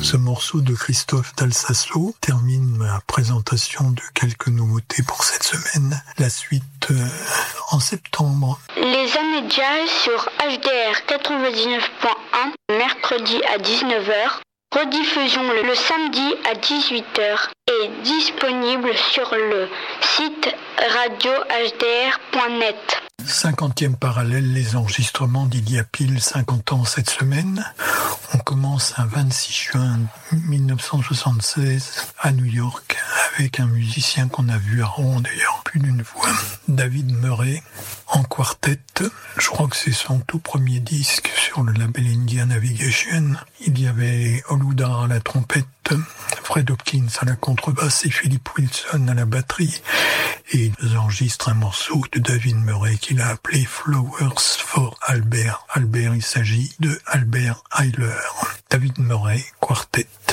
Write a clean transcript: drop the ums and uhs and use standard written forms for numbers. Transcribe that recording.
Ce morceau de Christophe d'Alsaceau termine ma présentation de quelques nouveautés pour cette semaine. La suite en septembre. Les années jazz sur HDR 99.1, mercredi à 19h. Rediffusion le samedi à 18h et disponible sur le site radiohdr.net. 50e parallèle, les enregistrements d'il y a pile 50 ans cette semaine. On commence un 26 juin 1976 à New York avec un musicien qu'on a vu à Rouen d'ailleurs plus d'une fois, David Murray, en quartet. Je crois que c'est son tout premier disque sur le label India Navigation. Il y avait Oluda à la trompette, Fred Hopkins à la contrebasse et Philip Wilson à la batterie. Et il enregistre un morceau de David Murray qu'il a appelé Flowers for Albert. Albert, il s'agit de Albert Ayler. David Murray, quartet.